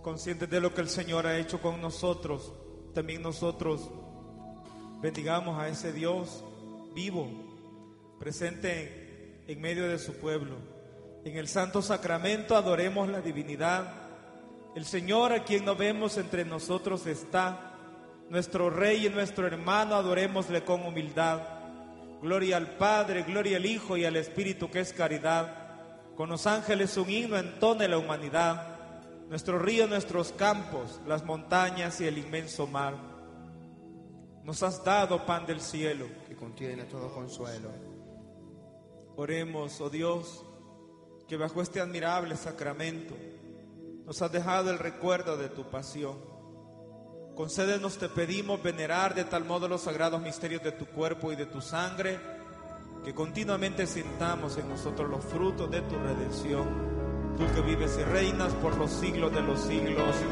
conscientes de lo que el Señor ha hecho con nosotros, también nosotros bendigamos a ese Dios vivo, presente en medio de su pueblo. En el santo sacramento adoremos la divinidad. El Señor, a quien no vemos entre nosotros, está. Nuestro Rey y nuestro hermano, adorémosle con humildad. Gloria al Padre, gloria al Hijo y al Espíritu, que es caridad. Con los ángeles un himno entone la humanidad. Nuestro río, nuestros campos, las montañas y el inmenso mar. Nos has dado pan del cielo, que contiene todo consuelo. Oremos, oh Dios, que bajo este admirable sacramento nos has dejado el recuerdo de tu pasión. Concédenos, te pedimos, venerar de tal modo los sagrados misterios de tu cuerpo y de tu sangre, que continuamente sintamos en nosotros los frutos de tu redención. Tú que vives y reinas por los siglos de los siglos.